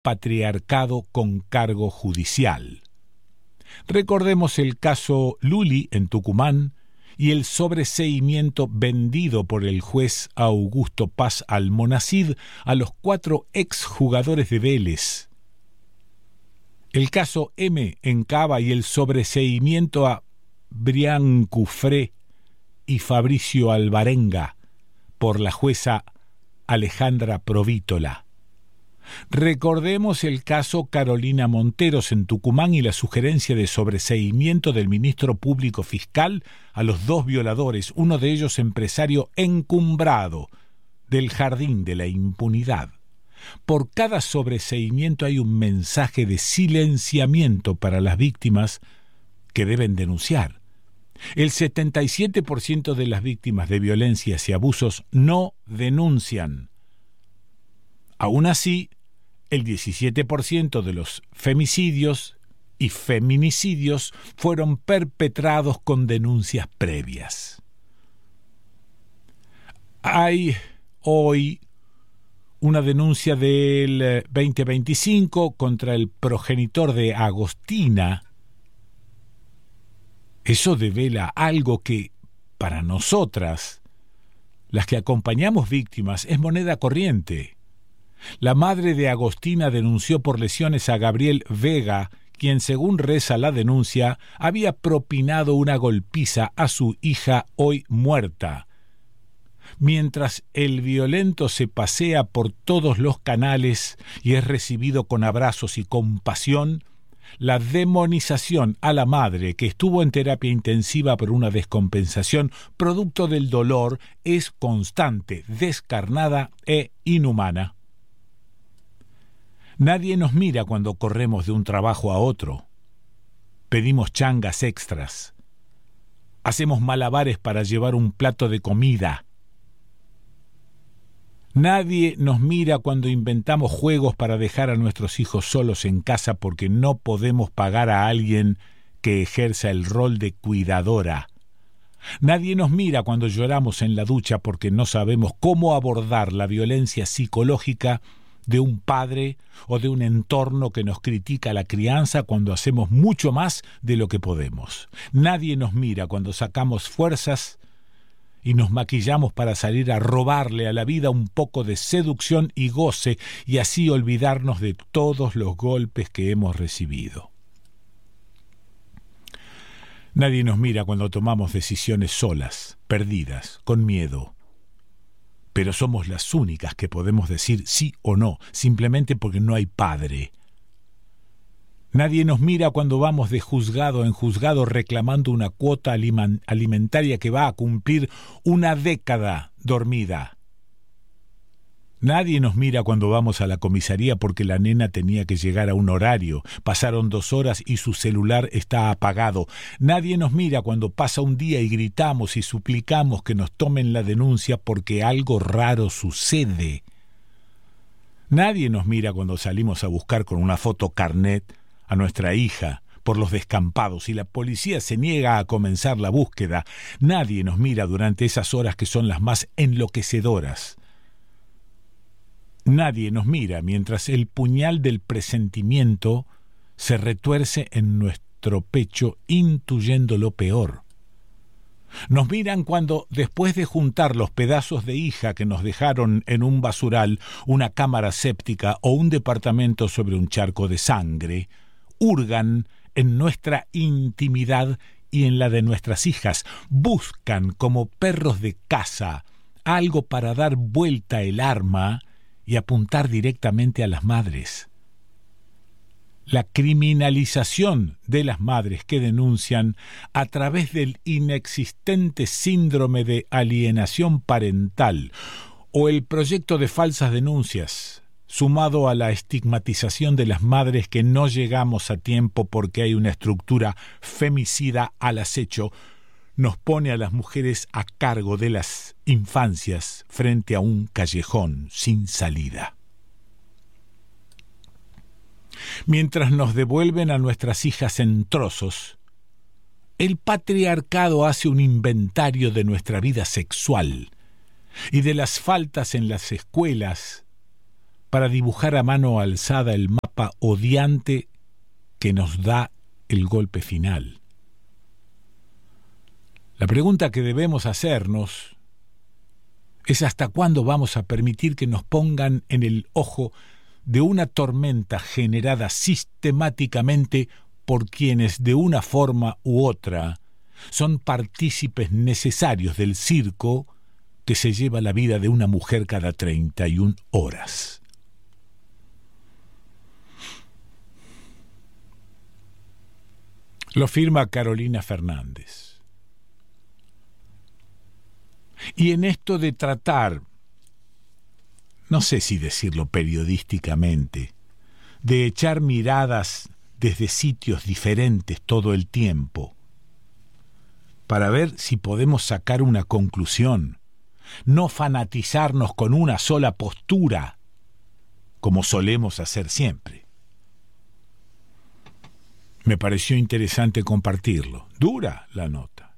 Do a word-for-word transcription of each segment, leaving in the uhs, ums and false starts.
patriarcado con cargo judicial. Recordemos el caso Luli en Tucumán y el sobreseimiento vendido por el juez Augusto Paz Almonacid a los cuatro exjugadores de Vélez. El caso M en Cava y el sobreseimiento a Brian Cufré y Fabricio Alvarenga por la jueza Alejandra Provítola. Recordemos el caso Carolina Monteros en Tucumán y la sugerencia de sobreseimiento del ministro público fiscal a los dos violadores, uno de ellos empresario encumbrado del jardín de la impunidad. Por cada sobreseimiento hay un mensaje de silenciamiento para las víctimas que deben denunciar. El setenta y siete por ciento de las víctimas de violencias y abusos no denuncian. Aún así, el diecisiete por ciento de los femicidios y feminicidios fueron perpetrados con denuncias previas. Hay hoy una denuncia del veinte veinticinco contra el progenitor de Agostina. Eso devela algo que, para nosotras, las que acompañamos víctimas, es moneda corriente. La madre de Agostina denunció por lesiones a Gabriel Vega, quien, según reza la denuncia, había propinado una golpiza a su hija hoy muerta. Mientras el violento se pasea por todos los canales y es recibido con abrazos y compasión, la demonización a la madre, que estuvo en terapia intensiva por una descompensación producto del dolor, es constante, descarnada e inhumana. Nadie nos mira cuando corremos de un trabajo a otro. Pedimos changas extras. Hacemos malabares para llevar un plato de comida. Nadie nos mira cuando inventamos juegos para dejar a nuestros hijos solos en casa porque no podemos pagar a alguien que ejerza el rol de cuidadora. Nadie nos mira cuando lloramos en la ducha porque no sabemos cómo abordar la violencia psicológica de un padre o de un entorno que nos critica la crianza cuando hacemos mucho más de lo que podemos. Nadie nos mira cuando sacamos fuerzas y nos maquillamos para salir a robarle a la vida un poco de seducción y goce y así olvidarnos de todos los golpes que hemos recibido. Nadie nos mira cuando tomamos decisiones solas, perdidas, con miedo. Pero somos las únicas que podemos decir sí o no, simplemente porque no hay padre. Nadie nos mira cuando vamos de juzgado en juzgado reclamando una cuota alimentaria que va a cumplir una década dormida. Nadie nos mira cuando vamos a la comisaría porque la nena tenía que llegar a un horario, pasaron dos horas y su celular está apagado. Nadie nos mira cuando pasa un día y gritamos y suplicamos que nos tomen la denuncia porque algo raro sucede. Nadie nos mira cuando salimos a buscar con una foto carnet a nuestra hija por los descampados y la policía se niega a comenzar la búsqueda. Nadie nos mira durante esas horas que son las más enloquecedoras. Nadie nos mira mientras el puñal del presentimiento se retuerce en nuestro pecho intuyendo lo peor. Nos miran cuando, después de juntar los pedazos de hija que nos dejaron en un basural, una cámara séptica o un departamento sobre un charco de sangre, hurgan en nuestra intimidad y en la de nuestras hijas, buscan como perros de caza algo para dar vuelta el arma y apuntar directamente a las madres. La criminalización de las madres que denuncian a través del inexistente síndrome de alienación parental o el proyecto de falsas denuncias, sumado a la estigmatización de las madres que no llegamos a tiempo porque hay una estructura femicida al acecho, nos pone a las mujeres a cargo de las infancias frente a un callejón sin salida. Mientras nos devuelven a nuestras hijas en trozos, el patriarcado hace un inventario de nuestra vida sexual y de las faltas en las escuelas para dibujar a mano alzada el mapa odiante que nos da el golpe final. La pregunta que debemos hacernos es hasta cuándo vamos a permitir que nos pongan en el ojo de una tormenta generada sistemáticamente por quienes de una forma u otra son partícipes necesarios del circo que se lleva la vida de una mujer cada treinta y una horas. Lo firma Carolina Fernández. Y en esto de tratar, no sé si decirlo periodísticamente, de echar miradas desde sitios diferentes todo el tiempo, para ver si podemos sacar una conclusión, no fanatizarnos con una sola postura, como solemos hacer siempre. Me pareció interesante compartirlo. Dura la nota.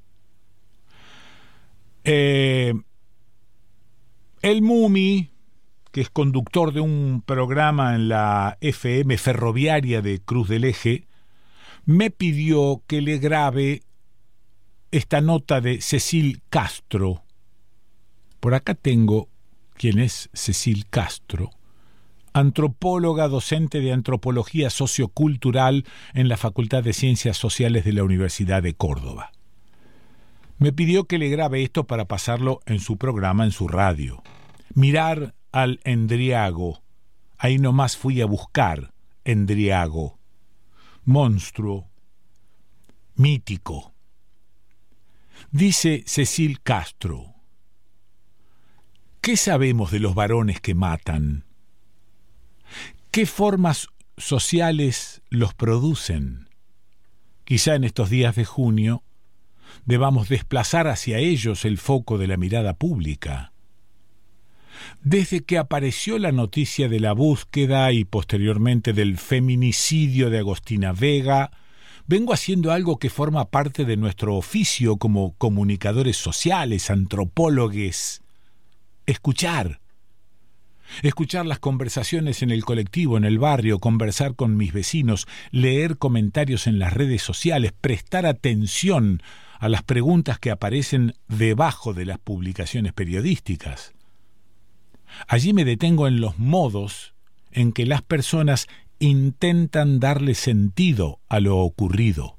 Eh, el Mumi, que es conductor de un programa en la F M ferroviaria de Cruz del Eje, me pidió que le grabe esta nota de Cecil Castro. Por acá tengo quién es Cecil Castro, antropóloga, docente de antropología sociocultural en la Facultad de Ciencias Sociales de la Universidad de Córdoba. Me pidió que le grabe esto para pasarlo en su programa, en su radio. Mirar al Endriago. Ahí nomás fui a buscar Endriago. Monstruo. Mítico. Dice Cecil Castro: ¿qué sabemos de los varones que matan? ¿Qué formas sociales los producen? Quizá en estos días de junio debamos desplazar hacia ellos el foco de la mirada pública. Desde que apareció la noticia de la búsqueda y posteriormente del feminicidio de Agostina Vega, vengo haciendo algo que forma parte de nuestro oficio como comunicadores sociales, antropólogos: escuchar. Escuchar las conversaciones en el colectivo, en el barrio, conversar con mis vecinos, leer comentarios en las redes sociales, prestar atención a las preguntas que aparecen debajo de las publicaciones periodísticas. Allí me detengo en los modos en que las personas intentan darle sentido a lo ocurrido.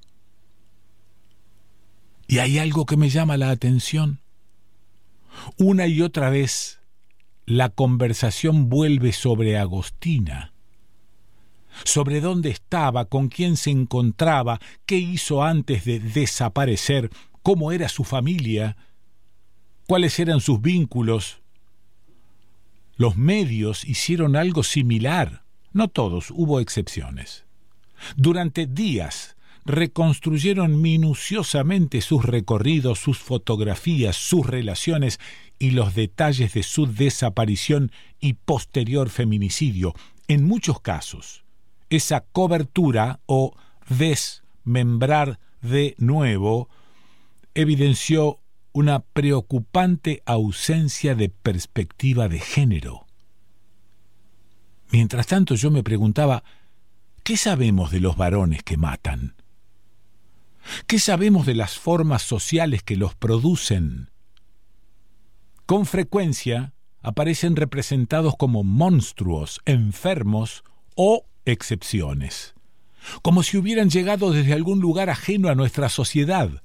Y hay algo que me llama la atención. Una y otra vez la conversación vuelve sobre Agostina, sobre dónde estaba, con quién se encontraba, qué hizo antes de desaparecer, cómo era su familia, cuáles eran sus vínculos. Los medios hicieron algo similar, no todos, hubo excepciones. Durante días reconstruyeron minuciosamente sus recorridos, sus fotografías, sus relaciones y los detalles de su desaparición y posterior feminicidio. En muchos casos, esa cobertura o desmembrar de nuevo evidenció una preocupante ausencia de perspectiva de género. Mientras tanto, yo me preguntaba, ¿qué sabemos de los varones que matan? ¿Qué sabemos de las formas sociales que los producen? Con frecuencia aparecen representados como monstruos, enfermos o excepciones, como si hubieran llegado desde algún lugar ajeno a nuestra sociedad.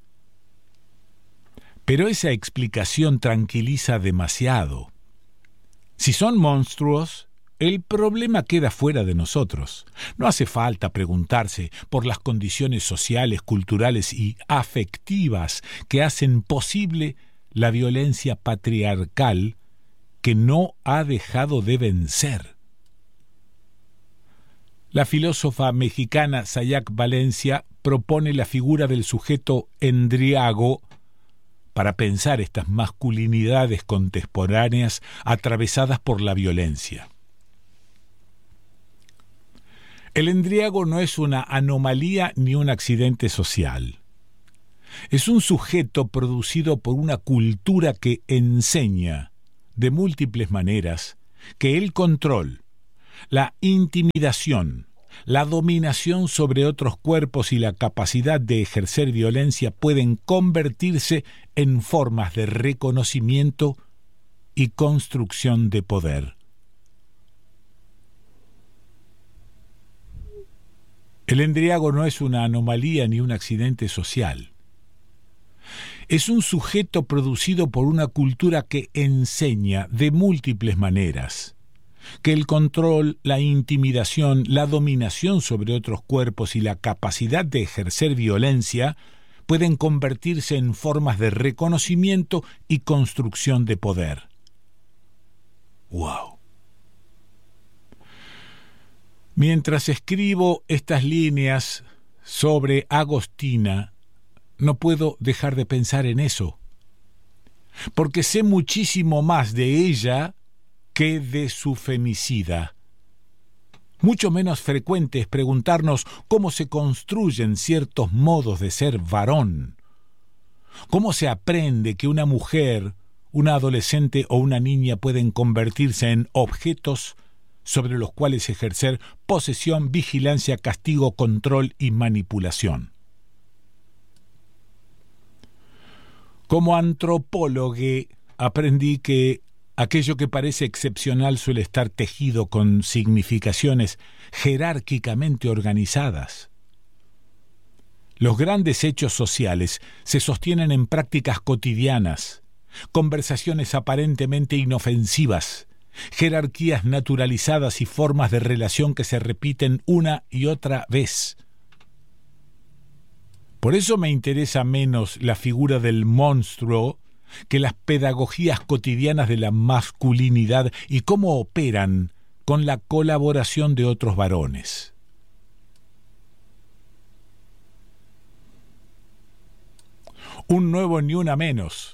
Pero esa explicación tranquiliza demasiado. Si son monstruos, el problema queda fuera de nosotros. No hace falta preguntarse por las condiciones sociales, culturales y afectivas que hacen posible la violencia patriarcal que no ha dejado de vencer. La filósofa mexicana Sayac Valencia propone la figura del sujeto endriago para pensar estas masculinidades contemporáneas atravesadas por la violencia. El endriago no es una anomalía ni un accidente social. Es un sujeto producido por una cultura que enseña, de múltiples maneras, que el control, la intimidación, la dominación sobre otros cuerpos y la capacidad de ejercer violencia pueden convertirse en formas de reconocimiento y construcción de poder. El endriago no es una anomalía ni un accidente social. Es un sujeto producido por una cultura que enseña de múltiples maneras que el control, la intimidación, la dominación sobre otros cuerpos y la capacidad de ejercer violencia pueden convertirse en formas de reconocimiento y construcción de poder. ¡Wow! Mientras escribo estas líneas sobre Agostina, no puedo dejar de pensar en eso, porque sé muchísimo más de ella que de su femicida. Mucho menos frecuente es preguntarnos cómo se construyen ciertos modos de ser varón, cómo se aprende que una mujer, una adolescente o una niña pueden convertirse en objetos sobre los cuales ejercer posesión, vigilancia, castigo, control y manipulación. Como antropólogo aprendí que aquello que parece excepcional suele estar tejido con significaciones jerárquicamente organizadas. Los grandes hechos sociales se sostienen en prácticas cotidianas, conversaciones aparentemente inofensivas, jerarquías naturalizadas y formas de relación que se repiten una y otra vez. Por eso me interesa menos la figura del monstruo que las pedagogías cotidianas de la masculinidad y cómo operan con la colaboración de otros varones. Un nuevo ni una menos.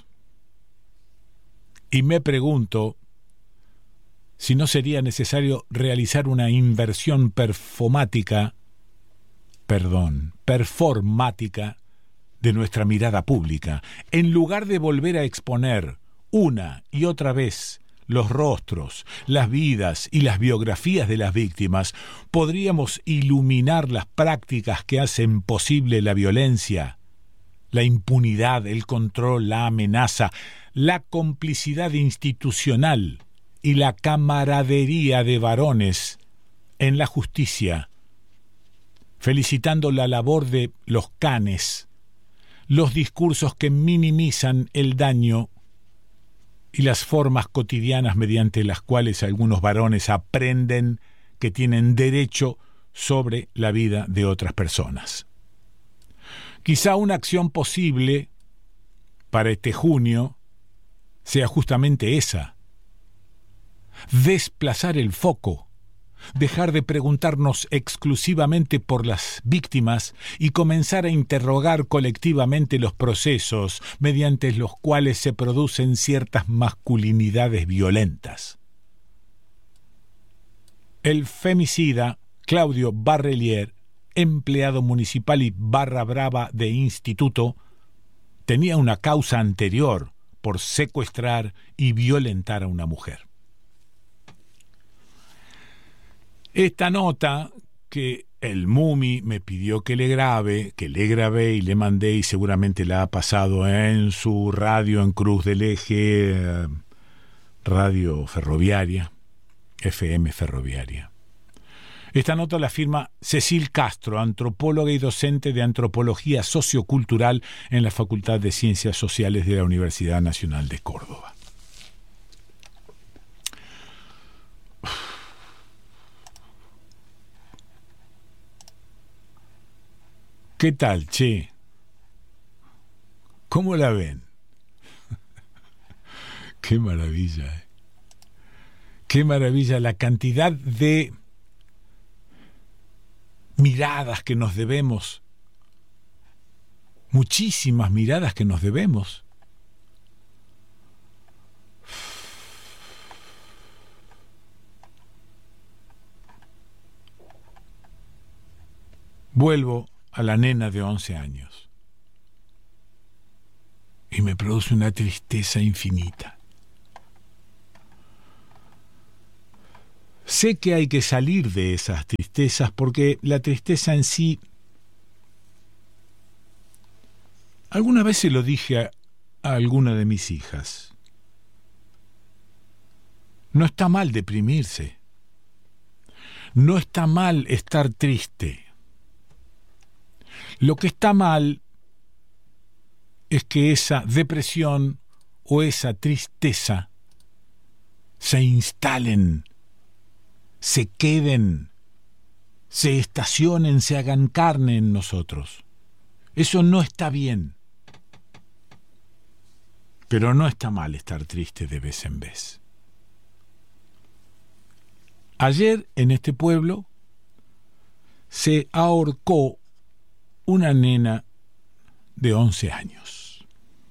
Y me pregunto si no sería necesario realizar una inversión performática, perdón, performática de nuestra mirada pública. En lugar de volver a exponer una y otra vez los rostros, las vidas y las biografías de las víctimas, podríamos iluminar las prácticas que hacen posible la violencia, la impunidad, el control, la amenaza, la complicidad institucional y la camaradería de varones en la justicia, felicitando la labor de los canes, los discursos que minimizan el daño y las formas cotidianas mediante las cuales algunos varones aprenden que tienen derecho sobre la vida de otras personas. Quizá una acción posible para este junio sea justamente esa: desplazar el foco, dejar de preguntarnos exclusivamente por las víctimas y comenzar a interrogar colectivamente los procesos mediante los cuales se producen ciertas masculinidades violentas. El femicida Claudio Barrelier, empleado municipal y barra brava de instituto, tenía una causa anterior por secuestrar y violentar a una mujer. Esta nota que el Mumi me pidió que le grabe, que le grabé y le mandé, y seguramente la ha pasado en su radio en Cruz del Eje, eh, radio ferroviaria, F M ferroviaria. Esta nota la firma Cecil Castro, antropóloga y docente de Antropología Sociocultural en la Facultad de Ciencias Sociales de la Universidad Nacional de Córdoba. ¿Qué tal, che? ¿Cómo la ven? Qué maravilla, ¿eh? Qué maravilla la cantidad de miradas que nos debemos, muchísimas miradas que nos debemos. Vuelvo a la nena de once años y me produce una tristeza infinita. Sé que hay que salir de esas tristezas porque la tristeza en sí... Alguna vez se lo dije a, a alguna de mis hijas. No está mal deprimirse. No está mal estar triste. Lo que está mal es que esa depresión o esa tristeza se instalen, se queden, se estacionen, se hagan carne en nosotros. Eso no está bien. Pero no está mal estar triste de vez en vez. Ayer en este pueblo se ahorcó una nena de once años.